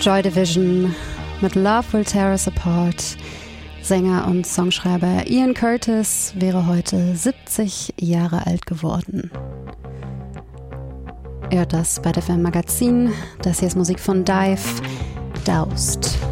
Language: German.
Joy Division mit Love Will Tear Us Apart. Sänger und Songschreiber Ian Curtis wäre heute 70 Jahre alt geworden. Ihr hört das bei der FM Magazin. Das hier ist Musik von Dive, Doused.